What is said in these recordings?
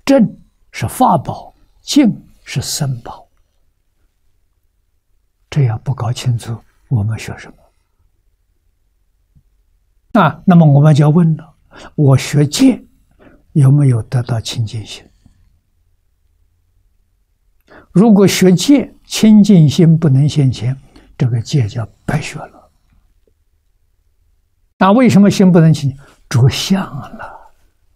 正是法宝，净是僧宝。这样不搞清楚，我们学什么？那么我们就要问了：我学戒有没有得到清净心？如果学戒清净心不能现前，这个戒叫白学了。那为什么心不能清净？着相了。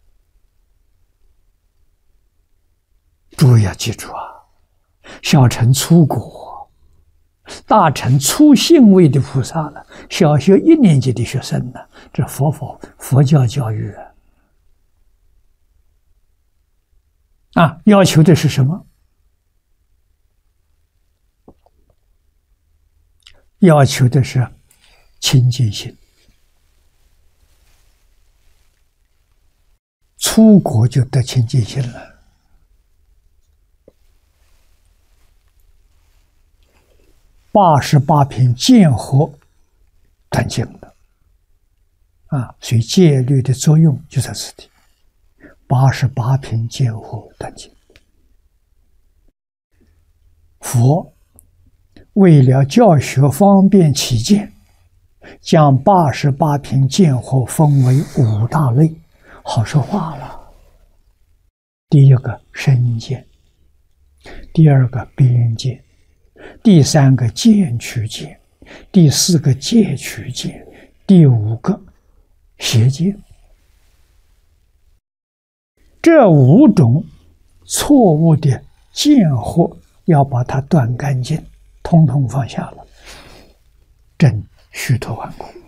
诸位要记住啊，小乘粗果，大乘粗信位的菩萨了，小学1年级的学生呢，这佛教教育啊，要求的是什么？要求的是清净心。粗果就得清净心了。88品见惑断尽了啊，所以戒律的作用就在此地。88品见惑断尽，佛为了教学方便起见，将88品见惑分为5大类，好说话了。第一个身见，第二个边见，第3个见取见，第4个戒取见，第5个邪见。这5种错误的见惑要把它断干净，统统放下了，证虚脱顽固。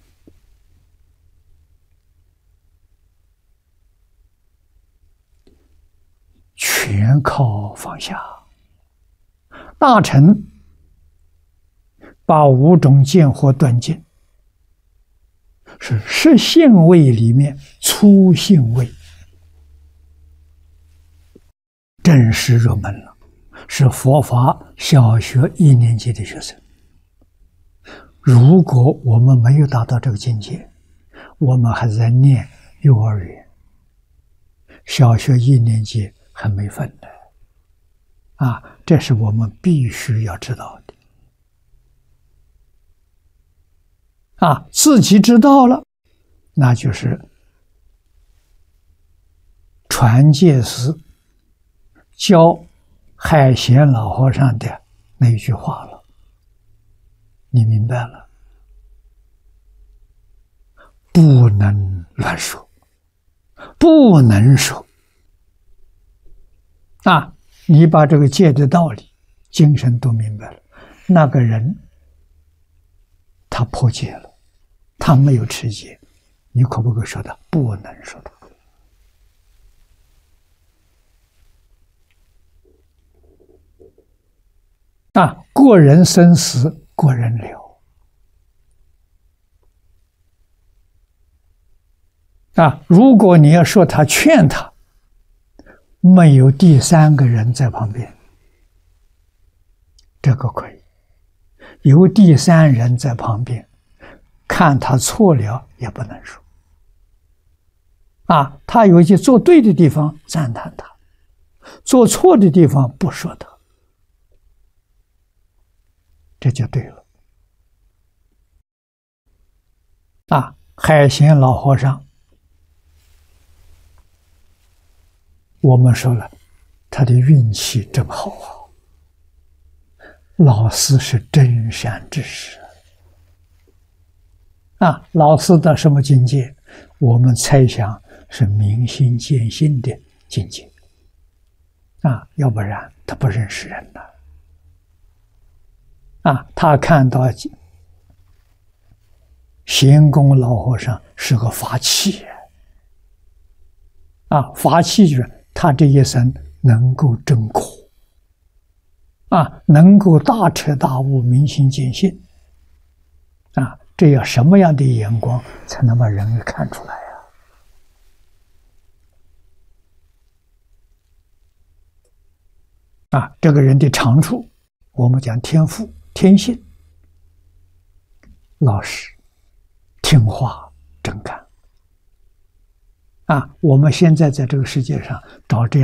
全靠放下。大乘把5种见惑断尽，是实性位里面粗性位，正式入门了，是佛法小学1年级的学生。如果我们没有达到这个境界，我们还在念幼儿园，小学1年级还没分呢。啊，这是我们必须要知道的。啊，自己知道了，那就是传戒师教海贤老和尚的那一句话了。你明白了？不能乱说，不能说。啊，你把这个戒的道理、精神都明白了，那个人他破戒了，他没有持戒，你可不可以说他？不能说他。啊，过人生死，过人了。啊，如果你要说他劝他，没有第3个人在旁边，这个可以；有第3人在旁边，看他错了也不能说。啊，他有一些做对的地方赞叹他，做错的地方不说他，这就对了。啊，海贤老和尚，我们说了，他的运气真好啊！老师是真善知识啊！老师的什么境界？我们猜想是明心见性的境界啊，要不然他不认识人了啊！他看到贤公老和尚是个法器啊，法器就是他这一生能够证苦啊，能够大彻大悟、明心见性啊，这要什么样的眼光才能把人给看出来啊？这个人的长处，我们讲天赋、天性，老实、听话、真干啊！我们现在在这个世界上找这样